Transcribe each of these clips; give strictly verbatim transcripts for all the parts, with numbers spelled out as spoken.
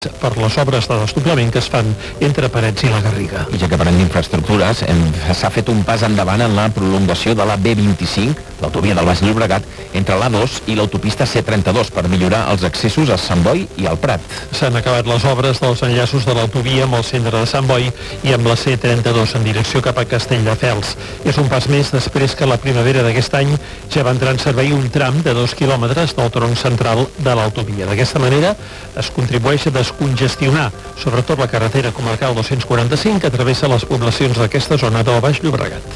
per les obres de desdoblament que es fan entre Parets i la Garriga. I ja que parlem d'infraestructures, s'ha fet un pas endavant en la prolongació de la B vint-i-cinc, l'autovia del Baix Llobregat, entre l'A dos i l'autopista C trenta-dos per millorar els accessos a Sant Boi i al Prat. S'han acabat les obres dels enllaços de l'autovia amb el centre de Sant Boi i amb la C trenta-dos en direcció cap a Castelldefels. És un pas més després que la primavera d'aquest any ja va entrar en servei un tram de dos quilòmetres del tronc central de l'autovia. D'aquesta manera es contribueix a descongestionar, sobretot la carretera comarcal dos-cents quaranta-cinc que travessa les poblacions d'aquesta zona del Baix Llobregat.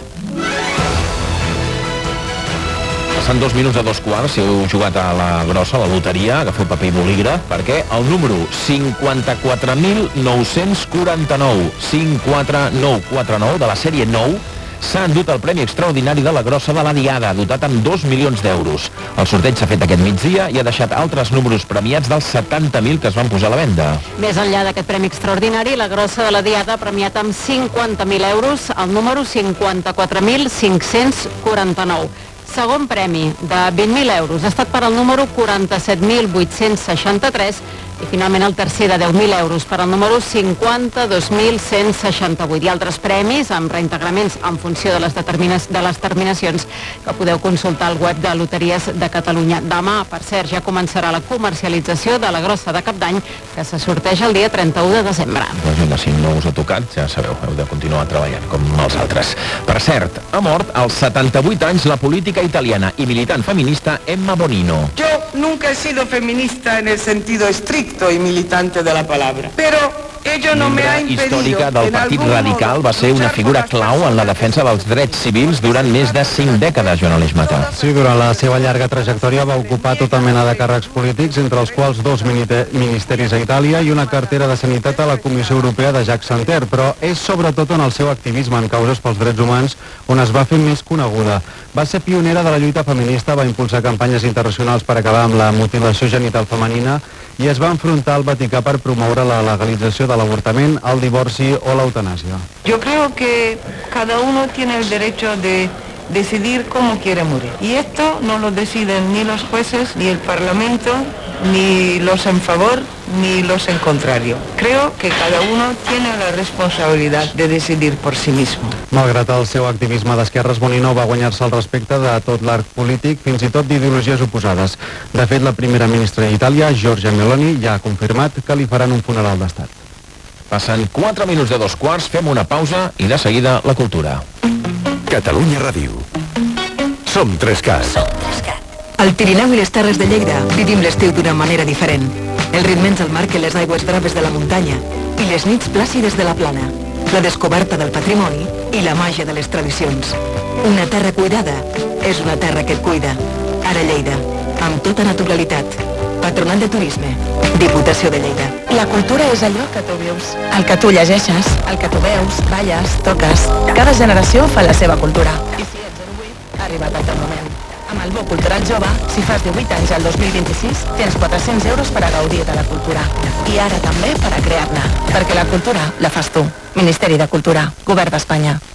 Passant dos minuts a dos quarts, si heu jugat a la grossa, a la loteria, agafeu paper i bolígraf, perquè el número cinquanta-quatre mil nou-cents quaranta-nou, cinc quatre nou quatre nou de la sèrie nou, s'ha endut el Premi Extraordinari de la Grossa de la Diada, dotat amb dos milions d'euros. El sorteig s'ha fet aquest migdia i ha deixat altres números premiats dels setanta mil que es van posar a la venda. Més enllà d'aquest Premi Extraordinari, la Grossa de la Diada ha premiat amb cinquanta mil euros el número cinquanta-quatre mil cinc-cents quaranta-nou. Segon premi, de vint mil euros, ha estat per al número quaranta-set mil vuit-cents seixanta-tres i finalment el tercer de deu mil euros per al número cinquanta-dos mil cent seixanta-vuit. I altres premis amb reintegraments en funció de les, determines, de les terminacions que podeu consultar al web de Loteries de Catalunya. Demà, per cert, ja començarà la comercialització de la Grossa de Cap d'Any, que se sorteja el dia trenta-u de desembre. Doncs vinga, si no us ha tocat, ja sabeu, heu de continuar treballant com els altres. Per cert, ha mort als setanta-vuit anys la política italiana i militant feminista Emma Bonino. Yo nunca he sido feminista en el sentido estricto y militante de la palabra, pero ello no me ha impedido. Històrica del Partit Radical, va ser una figura clau en la defensa dels drets civils durant més de cinc dècades, Joan Aleix Mata. Sí, durant la seva llarga trajectòria va ocupar tota mena de càrrecs polítics, entre els quals dos ministeris a Itàlia i una cartera de sanitat a la Comissió Europea de Jacques Santer, però és sobretot en el seu activisme en causes pels drets humans on es va fer més coneguda. Va ser pionera de la lluita feminista, va impulsar campanyes internacionals per acabar amb la mutilació genital femenina i es va enfrontar al Vaticà per promoure la legalització de l'avortament, el divorci o l'eutanàsia. Yo creo que cada uno tiene el derecho de decidir cómo quiere morir. Y esto no lo deciden ni los jueces, ni el Parlamento, ni los en favor, ni los en contrario. Creo que cada uno tiene la responsabilidad de decidir por sí mismo. Malgrat el seu activisme d'esquerres, Bonino va guanyar-se el respecte de tot l'arc polític, fins i tot d'ideologies oposades. De fet, la primera ministra d'Itàlia, Giorgia Meloni, ja ha confirmat que li faran un funeral d'estat. Passen quatre minuts de dos quarts, fem una pausa i de seguida la cultura. Catalunya Ràdio. Som tres cas. Al Pirineu i les Terres de Lleida vivim l'estiu d'una manera diferent. Els ritmes el marquen les aigües braves de la muntanya i les nits plàcides de la plana, la descoberta del patrimoni i la màgia de les tradicions. Una terra cuidada és una terra que et cuida. Ara Lleida, amb tota naturalitat. Patronat de Turisme, Diputació de Lleida. La cultura és allò que tu vius, el que tu llegeixes, el que tu veus, balles, toques. Cada generació fa la seva cultura. I si ets zero vuit, ha arribat el teu moment. Amb el Bo Cultural Jove, si fas divuit anys al dos mil vint-i-sis, tens quatre-cents euros per a gaudir de la cultura. I ara també per a crear-ne. Perquè la cultura la fas tu. Ministeri de Cultura, Govern d'Espanya.